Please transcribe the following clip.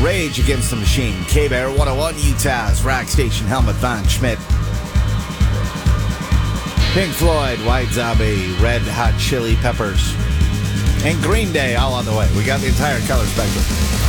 Rage Against the Machine, K-Bear 101, Utah's Rack Station, Helmut Von Schmidt. Pink Floyd, White Zombie, Red Hot Chili Peppers. And Green Day all on the way. We got the entire color spectrum.